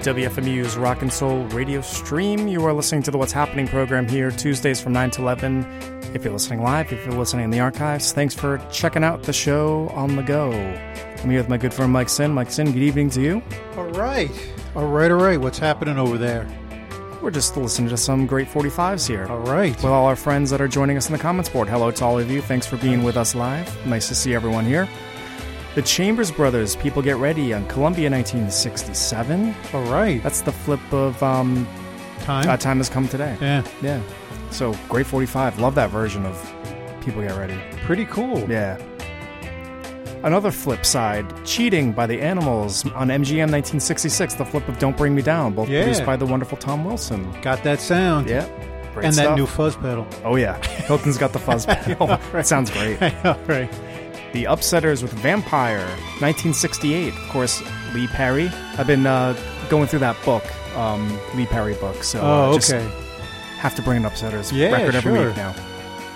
WFMU's Rock and Soul radio stream. You are listening to the What's Happening program here, Tuesdays from 9 to 11. If you're listening live, if you're listening in the archives, thanks for checking out the show on the go. I'm here with my good friend Mike Sin. Mike Sin, good evening to you. All right. What's happening over there? We're just listening to some great 45s here. All right. With all our friends that are joining us in the comments board. Hello to all of you. Thanks for being with us live. Nice to see everyone here. The Chambers Brothers, People Get Ready on Columbia 1967. All right. That's the flip of Time Has Come Today. Yeah. So, great 45. Love that version of People Get Ready. Pretty cool. Yeah. Another flip side, Cheating by the Animals on MGM 1966. The flip of Don't Bring Me Down, both produced by the wonderful Tom Wilson. Got that sound. Yeah. Great and stuff. That new fuzz pedal. Oh, yeah. Hilton's got the fuzz pedal. Right. Sounds great. All right. The Upsetters with Vampire, 1968. Of course, Lee Perry. I've been going through that book, Lee Perry book. So just have to bring an Upsetters record every week now.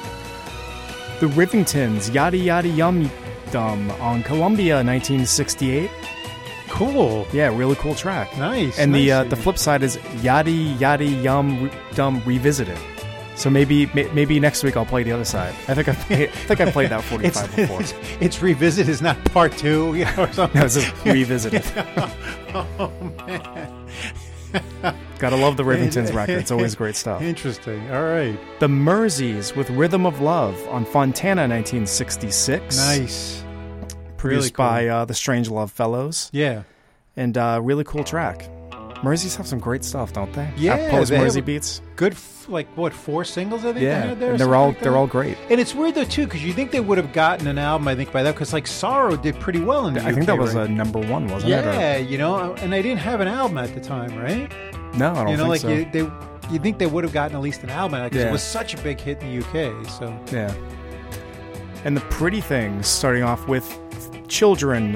The Rivingtons, Yaddy Yaddy Yum Dum on Columbia, 1968. Cool. Yeah, really cool track. Nice. And the flip side is Yaddy Yaddy Yum Dum Revisited. So maybe next week I'll play the other side. I think I played that 45 before. It's Revisit is not part 2, or something. No, it's just Revisited. Oh man. Gotta love the Rivingtons record. It's always great stuff. Interesting. All right. The Merseys with Rhythm of Love on Fontana 1966. Nice. Produced really cool. by the Strange Love Fellows. Yeah. And really cool track. Merseys have some great stuff, don't they? Yeah. Post Mersey beats. Good, 4 singles I think they had there? And they're all great. And it's weird though too, because you think they would have gotten an album, I think, by that, because Sorrow did pretty well in the UK. I think that was a number 1, wasn't it? Yeah, and they didn't have an album at the time, right? No, I don't think so. You think they would have gotten at least an album, because it was such a big hit in the UK. So yeah. And the Pretty Things, starting off with Children,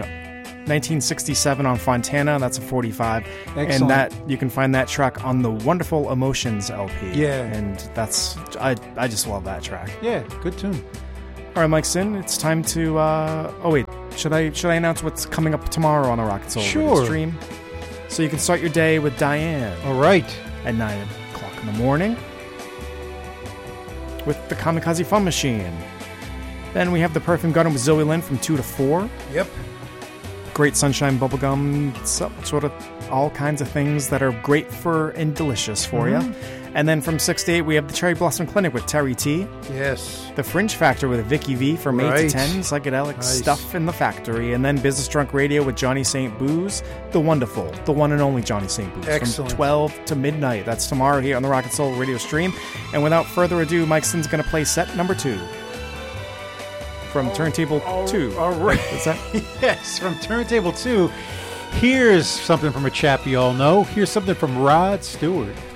1967 on Fontana. That's a 45. Excellent. And that you can find that track on the Wonderful Emotions LP. Yeah. And that's I just love that track. Yeah, good tune. All right, Mike Sin, it's time to should I announce what's coming up tomorrow on the Rock and Soul Radio stream? So you can start your day with Diane. All right. At 9 o'clock in the morning with the Kamikaze Fun Machine. Then we have the Perfume Garden with Zoe Lynn from 2 to 4. Yep. Great Sunshine Bubblegum, sort of all kinds of things that are great for and delicious for you. And then from 6 to 8, we have the Cherry Blossom Clinic with Terry T. Yes. The Fringe Factor with Vicky V from 8 to 10, psychedelic stuff in the factory. And then Business Drunk Radio with Johnny St. Booze, the wonderful, the one and only Johnny St. Booze. Excellent. From 12 to midnight. That's tomorrow here on the Rock and Soul Radio stream. And without further ado, Mike Sin's going to play set number 2. From Turntable 2. All right. What's that? Yes, from Turntable 2. Here's something from a chap you all know. Here's something from Rod Stewart.